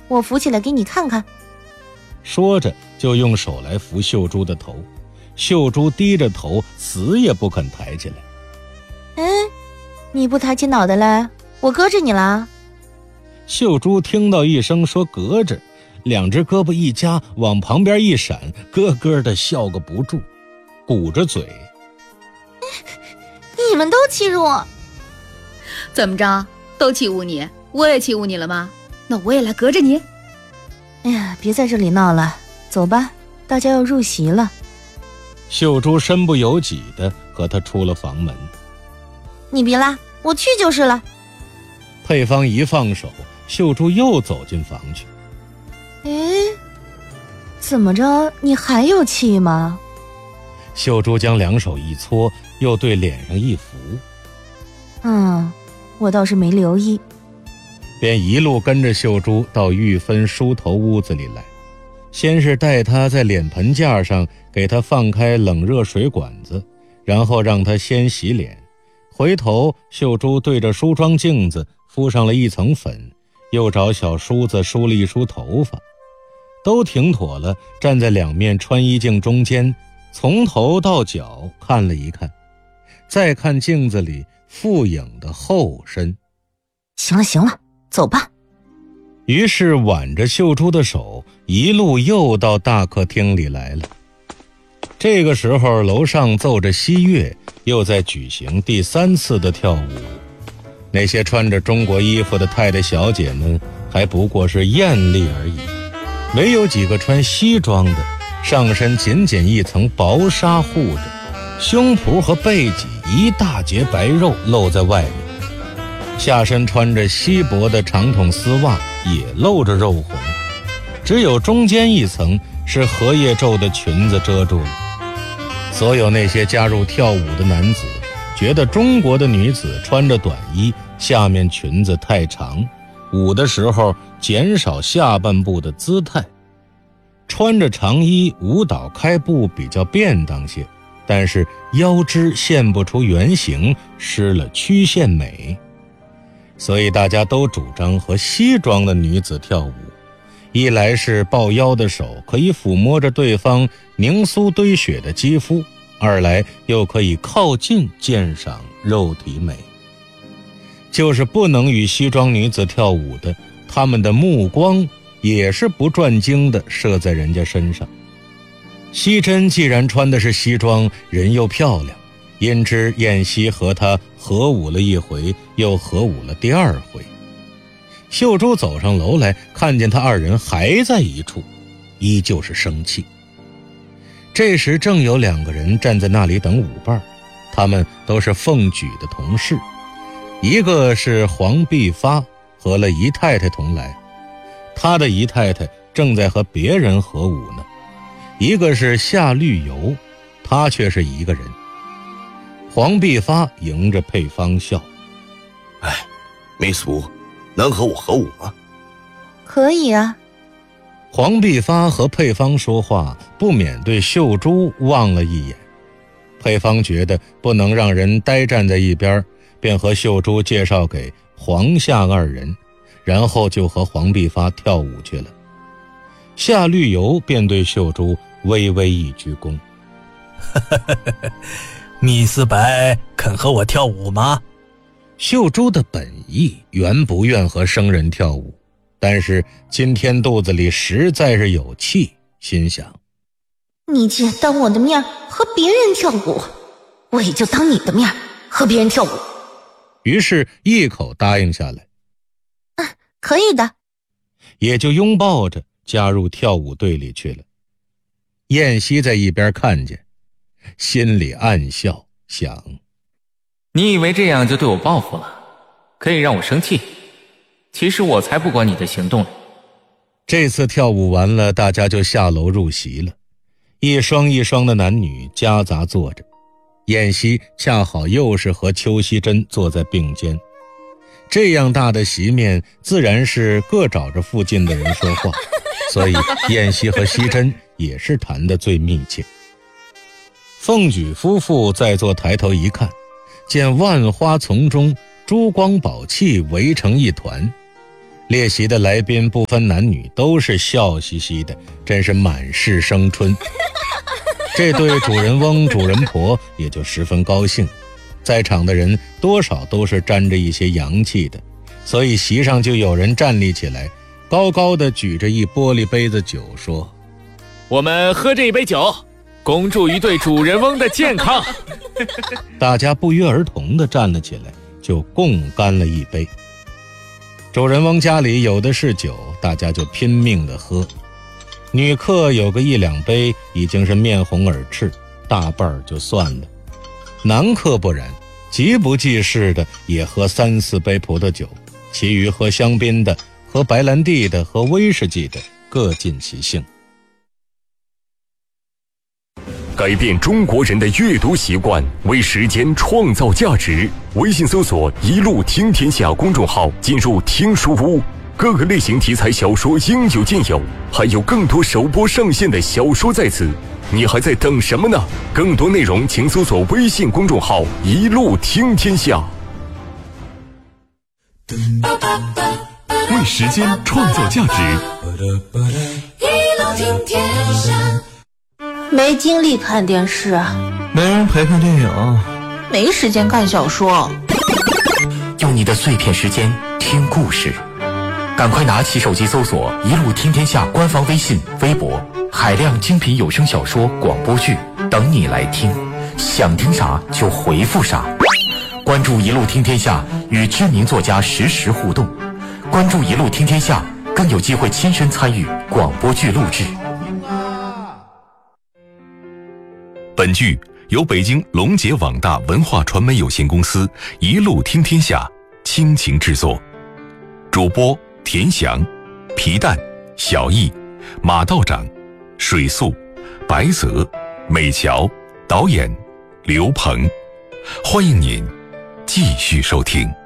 我扶起来给你看看。 说着就用手来扶秀珠的头，秀珠低着头，死也不肯抬起来。 你不抬起脑袋来，我搁着你了。 秀珠听到一声说搁着，两只胳膊一夹，往旁边一闪，咯咯的笑个不住，鼓着嘴。 你们都欺负我。 怎么着，都欺负你，我也欺负你了吗？那我也来隔着你。 哎呀，别在这里闹了，走吧，大家要入席了。 秀珠身不由己的和他出了房门。 你别拉，我去就是了。 佩芳一放手，秀珠又走进房去。 怎么着，你还有气吗？ 秀珠将两手一搓，又对脸上一扶。 我倒是没留意。 便一路跟着秀珠到玉芬梳头屋子里来，先是带她在脸盆架上给她放开冷热水管子，然后让她先洗脸。回头秀珠对着梳妆镜子敷上了一层粉，又找小梳子梳了一梳头发。都停妥了，站在两面穿衣镜中间，从头到脚看了一看，再看镜子里复影的后身。 行了，走吧。 于是挽着秀珠的手，一路又到大客厅里来了。这个时候楼上奏着西乐，又在举行第3次的跳舞。那些穿着中国衣服的太太小姐们还不过是艳丽而已，唯有几个穿西装的，上身仅仅一层薄纱护着，胸脯和背脊一大截白肉露在外面，下身穿着稀薄的长筒丝袜，也露着肉红，只有中间一层是荷叶皱的裙子遮住了。所有那些加入跳舞的男子觉得中国的女子穿着短衣，下面裙子太长，舞的时候减少下半部的姿态。穿着长衣舞蹈开步比较便当些，但是腰肢现不出原形，失了曲线美。所以大家都主张和西装的女子跳舞，一来是抱腰的手可以抚摸着对方凝酥堆雪的肌肤，二来又可以靠近鉴赏肉体美。就是不能与西装女子跳舞的，他们的目光也是不转睛的射在人家身上。惜珍既然穿的是西装，人又漂亮，因之燕西和她合舞了一回，又合舞了第2回。秀珠走上楼来，看见他二人还在一处，依旧是生气。这时正有2个人站在那里等舞伴，他们都是凤举的同事，一个是黄碧发，和了姨太太同来，他的姨太太正在和别人合舞呢；一个是夏绿油，他却是一个人。黄碧发迎着佩芳笑： 没俗，能和我合舞吗？ 可以啊。 黄碧发和佩芳说话，不免对秀珠望了一眼。佩芳觉得不能让人呆站在一边，便和秀珠介绍给黄夏2人，然后就和黄碧发跳舞去了。夏绿油便对秀珠微微一鞠躬： 米思白肯和我跳舞吗？ 秀珠的本意原不愿和生人跳舞，但是今天肚子里实在是有气，心想： 你既然当我的面和别人跳舞，我也就当你的面和别人跳舞。 于是一口答应下来。 可以的。 也就拥抱着加入跳舞队里去了。燕西在一边看见，心里暗笑，想： 你以为这样就对我报复了，可以让我生气？其实我才不管你的行动呢。 这次跳舞完了，大家就下楼入席了，一双一双的男女夹杂坐着，燕西恰好又是和邱惜珍坐在并肩。这样大的席面，自然是各找着附近的人说话，所以燕西和惜珍也是谈得最密切。凤举夫妇在座抬头一看，见万花丛中珠光宝气围成一团， 列席的来宾不分男女，都是笑嘻嘻的，真是满室生春。这对主人翁主人婆也就十分高兴，在场的人多少都是沾着一些阳气的，所以席上就有人站立起来，高高的举着一玻璃杯子酒说： 我们喝这一杯酒，恭祝一对主人翁的健康。 大家不约而同地站了起来，就共干了一杯。主人翁家里有的是酒，大家就拼命地喝。女客有个1、2杯，已经是面红耳赤，大半就算了。男客不然，极不济事的也喝3、4杯葡萄酒，其余喝香槟的、喝白兰地的、喝威士忌的，各尽其兴。 改变中国人的阅读习惯，为时间创造价值。微信搜索“一路听天下”公众号，进入听书屋，各个类型题材小说应有尽有，还有更多首播上线的小说在此，你还在等什么呢？更多内容请搜索微信公众号“一路听天下”。为时间创造价值， 一路听天下。 没精力看电视， 没人陪看电影， 没时间看小说。 用你的碎片时间听故事，赶快拿起手机搜索“一路听天下”官方微信、微博，海量精品有声小说、广播剧等你来听，想听啥就回复啥。关注“一路听天下”，与知名作家实时互动。关注“一路听天下”，更有机会亲身参与广播剧录制。 本剧由北京龙杰网大文化传媒有限公司一路听天下倾情制作，主播田翔、皮蛋、小易、马道长、水素、白泽、美乔，导演刘鹏。欢迎您继续收听。